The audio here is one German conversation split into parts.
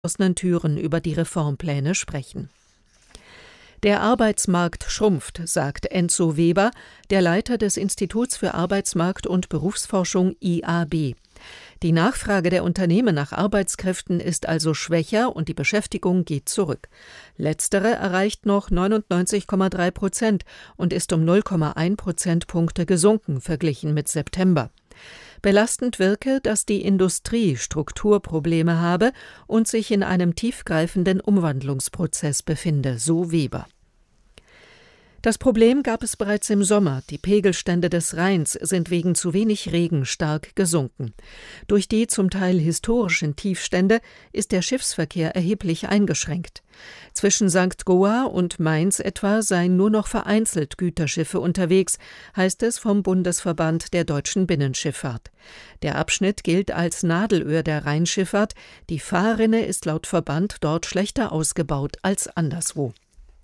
geschlossenen Türen über die Reformpläne sprechen. Der Arbeitsmarkt schrumpft, sagt Enzo Weber, der Leiter des Instituts für Arbeitsmarkt- und Berufsforschung IAB. Die Nachfrage der Unternehmen nach Arbeitskräften ist also schwächer und die Beschäftigung geht zurück. Letztere erreicht noch 99,3% und ist um 0,1 Prozentpunkte gesunken, verglichen mit September. Belastend wirke, dass die Industrie Strukturprobleme habe und sich in einem tiefgreifenden Umwandlungsprozess befinde, so Weber. Das Problem gab es bereits im Sommer. Die Pegelstände des Rheins sind wegen zu wenig Regen stark gesunken. Durch die zum Teil historischen Tiefstände ist der Schiffsverkehr erheblich eingeschränkt. Zwischen St. Goar und Mainz etwa seien nur noch vereinzelt Güterschiffe unterwegs, heißt es vom Bundesverband der deutschen Binnenschifffahrt. Der Abschnitt gilt als Nadelöhr der Rheinschifffahrt. Die Fahrrinne ist laut Verband dort schlechter ausgebaut als anderswo.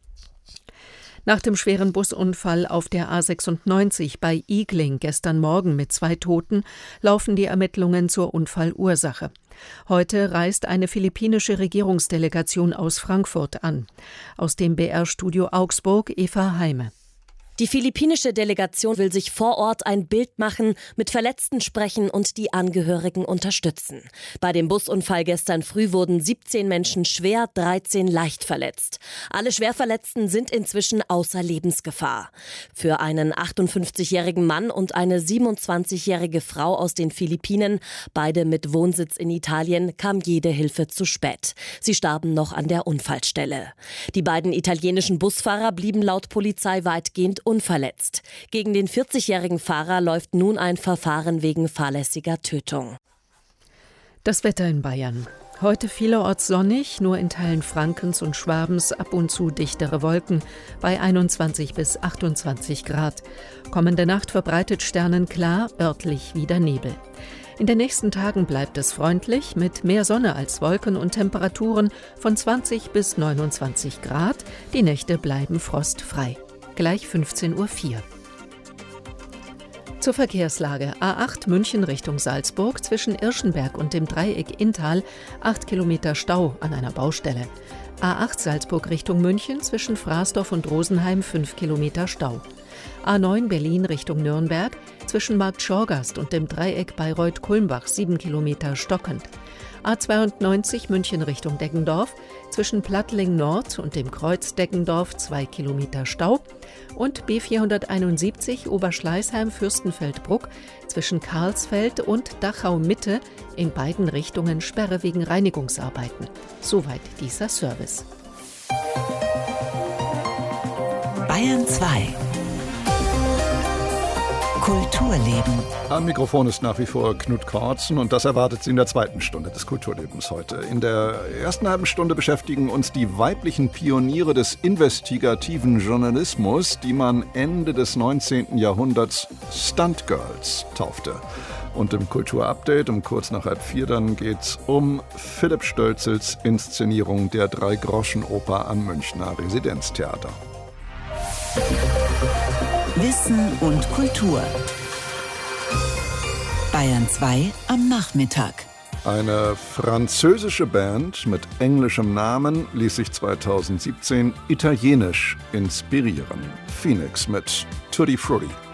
Nach dem schweren Busunfall auf der A96 bei Igling gestern Morgen mit 2 Toten laufen die Ermittlungen zur Unfallursache. Heute reist eine philippinische Regierungsdelegation aus Frankfurt an. Aus dem BR-Studio Augsburg Eva Heime. Die philippinische Delegation will sich vor Ort ein Bild machen, mit Verletzten sprechen und die Angehörigen unterstützen. Bei dem Busunfall gestern früh wurden 17 Menschen schwer, 13 leicht verletzt. Alle Schwerverletzten sind inzwischen außer Lebensgefahr. Für einen 58-jährigen Mann und eine 27-jährige Frau aus den Philippinen, beide mit Wohnsitz in Italien, kam jede Hilfe zu spät. Sie starben noch an der Unfallstelle. Die beiden italienischen Busfahrer blieben laut Polizei weitgehend unverletzt. Gegen den 40-jährigen Fahrer läuft nun ein Verfahren wegen fahrlässiger Tötung. Das Wetter in Bayern. Heute vielerorts sonnig, nur in Teilen Frankens und Schwabens ab und zu dichtere Wolken bei 21 bis 28 Grad. Kommende Nacht verbreitet sternenklar, örtlich wieder Nebel. In den nächsten Tagen bleibt es freundlich mit mehr Sonne als Wolken und Temperaturen von 20 bis 29 Grad. Die Nächte bleiben frostfrei. Gleich 15:04 Uhr. Zur Verkehrslage. A8 München Richtung Salzburg zwischen Irschenberg und dem Dreieck Inntal 8 Kilometer Stau an einer Baustelle. A8 Salzburg Richtung München zwischen Frasdorf und Rosenheim 5 Kilometer Stau. A9 Berlin Richtung Nürnberg zwischen Markt Schorgast und dem Dreieck Bayreuth-Kulmbach 7 Kilometer stockend. A92 München Richtung Deggendorf zwischen Plattling Nord und dem Kreuz Deggendorf 2 Kilometer Stau und B471 Oberschleißheim-Fürstenfeldbruck zwischen Karlsfeld und Dachau Mitte in beiden Richtungen Sperre wegen Reinigungsarbeiten. Soweit dieser Service. Bayern 2 Kulturleben. Am Mikrofon ist nach wie vor Knut Kortzen und das erwartet Sie in der zweiten Stunde des Kulturlebens heute. In der ersten halben Stunde beschäftigen uns die weiblichen Pioniere des investigativen Journalismus, die man Ende des 19. Jahrhunderts Stunt Girls taufte. Und im Kulturupdate um kurz nach 3:30 dann geht's um Philipp Stölzels Inszenierung der Drei-Groschen-Oper am Münchner Residenztheater. Wissen und Kultur. Bayern 2 am Nachmittag. Eine französische Band mit englischem Namen ließ sich 2017 italienisch inspirieren. Phoenix mit Tutti Frutti.